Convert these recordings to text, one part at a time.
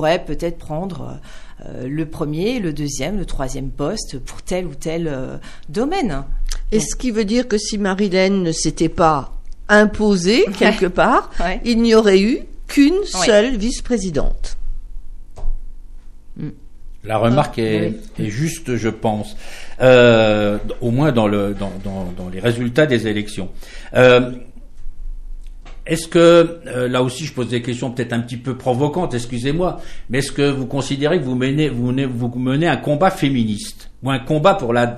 pourrait peut-être prendre le premier, le deuxième, le troisième poste pour tel ou tel domaine. Et ce qui veut dire que si Marilène ne s'était pas imposée quelque part, il n'y aurait eu qu'une seule vice-présidente. La remarque est juste, je pense, au moins dans les résultats des élections. Est-ce que, là aussi je pose des questions peut-être un petit peu provocantes, excusez-moi, mais est-ce que vous considérez que vous menez un combat féministe ou un combat pour la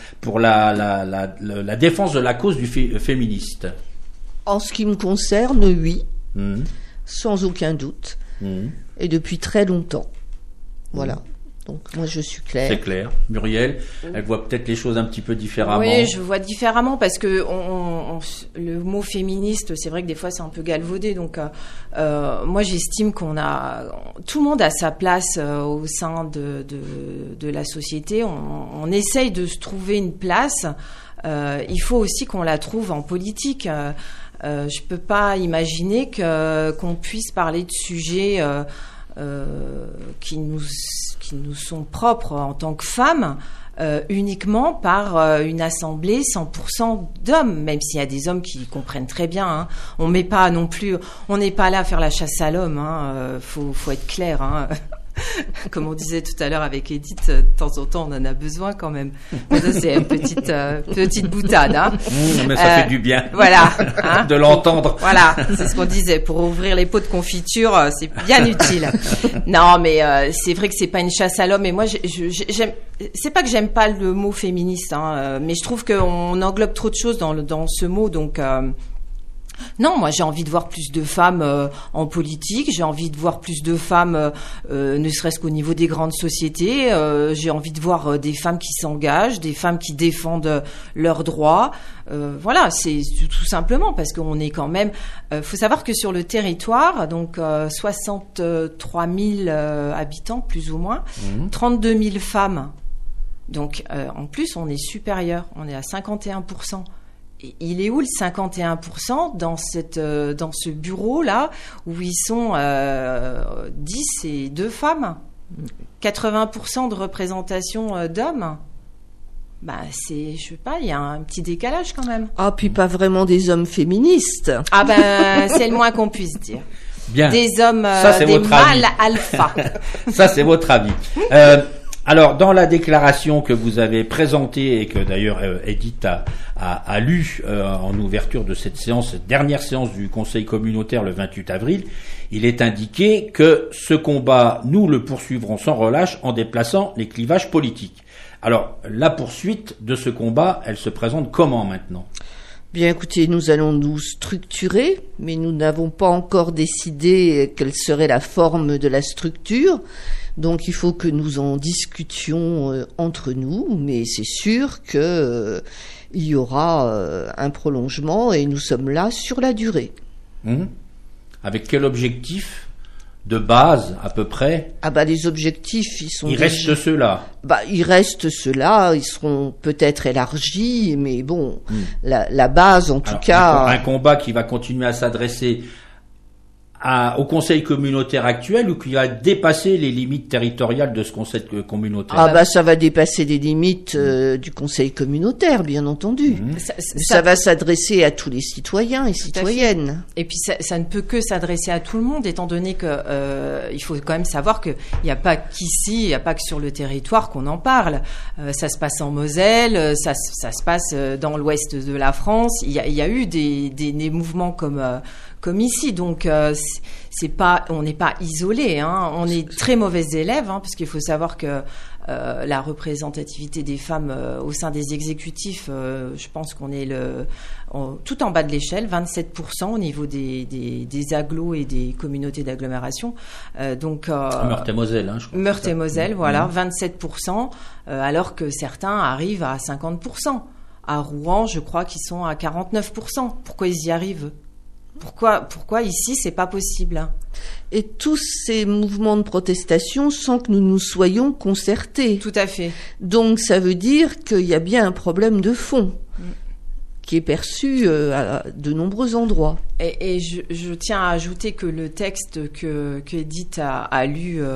défense de la cause du féministe? En ce qui me concerne, oui, sans aucun doute, et depuis très longtemps. Voilà. Donc moi je suis claire. C'est clair. Muriel, elle voit peut-être les choses un petit peu différemment. Oui, je vois différemment parce que le mot féministe, c'est vrai que des fois c'est un peu galvaudé. Donc moi j'estime tout le monde a sa place au sein de la société. On essaye de se trouver une place. Il faut aussi qu'on la trouve en politique. Je peux pas imaginer qu'on puisse parler de sujets qui nous sont propres en tant que femmes uniquement par une assemblée 100% d'hommes, même s'il y a des hommes qui comprennent très bien. Hein. On n'est pas là à faire la chasse à l'homme. Hein. Faut être clair. Hein. Comme on disait tout à l'heure avec Edith, de temps en temps, on en a besoin quand même. Mais ça, c'est une petite boutade. Hein. Mais ça fait du bien. Voilà. Hein, de l'entendre. Voilà, c'est ce qu'on disait. Pour ouvrir les pots de confiture, c'est bien utile. Non, mais c'est vrai que c'est pas une chasse à l'homme. Et moi, j'aime. C'est pas que j'aime pas le mot féministe, hein, mais je trouve qu'on englobe trop de choses dans ce mot, donc. Non, moi j'ai envie de voir plus de femmes en politique, j'ai envie de voir plus de femmes ne serait-ce qu'au niveau des grandes sociétés, j'ai envie de voir des femmes qui s'engagent, des femmes qui défendent leurs droits. Voilà, c'est tout simplement parce qu'on est quand même... faut savoir que sur le territoire, donc 63 000 habitants plus ou moins, 32 000 femmes. Donc en plus on est supérieur, on est à 51%. Il est où le 51% dans ce bureau-là où ils sont 10 et 2 femmes, 80% de représentation d'hommes? Bah je sais pas, il y a un petit décalage quand même. Ah, puis pas vraiment des hommes féministes. Ah ben c'est le moins qu'on puisse dire. Bien. Des hommes, ça, des mâles alpha. Ça c'est votre avis. Alors, dans la déclaration que vous avez présentée et que d'ailleurs Edith a lue en ouverture de cette dernière séance du Conseil communautaire le 28 avril, il est indiqué que ce combat, nous le poursuivrons sans relâche en déplaçant les clivages politiques. Alors, la poursuite de ce combat, elle se présente comment maintenant ? Bien, écoutez, nous allons nous structurer, mais nous n'avons pas encore décidé quelle serait la forme de la structure. Donc il faut que nous en discutions entre nous, mais c'est sûr que il y aura un prolongement et nous sommes là sur la durée. Avec quel objectif de base à peu près? Ah bah les objectifs, il reste ceux-là. Il reste ceux-là, ils seront peut-être élargis, mais bon, la base en tout cas. Un combat qui va continuer à s'adresser au conseil communautaire actuel ou qui va dépasser les limites territoriales de ce conseil communautaire? Ah bah ça va dépasser les limites du conseil communautaire, bien entendu. Ça va s'adresser à tous les citoyens et citoyennes. Et puis ça ne peut que s'adresser à tout le monde, étant donné que il faut quand même savoir que il n'y a pas qu'ici, il n'y a pas que sur le territoire qu'on en parle. Ça se passe en Moselle, ça se passe dans l'ouest de la France. Il y a eu des mouvements comme ici, donc on n'est pas isolé, hein. On est très mauvais élèves, hein, parce qu'il faut savoir que la représentativité des femmes au sein des exécutifs, je pense qu'on est tout en bas de l'échelle, 27% au niveau des agglos et des communautés d'agglomération. Meurthe-et-Moselle, hein, je crois. Meurthe-et-Moselle, voilà, 27%, alors que certains arrivent à 50%. À Rouen, je crois qu'ils sont à 49%. Pourquoi ils y arrivent ? Pourquoi ici c'est pas possible? Et tous ces mouvements de protestation sans que nous nous soyons concertés. Tout à fait. Donc ça veut dire qu'il y a bien un problème de fond qui est perçu à de nombreux endroits. Et je tiens à ajouter que le texte que Edith a lu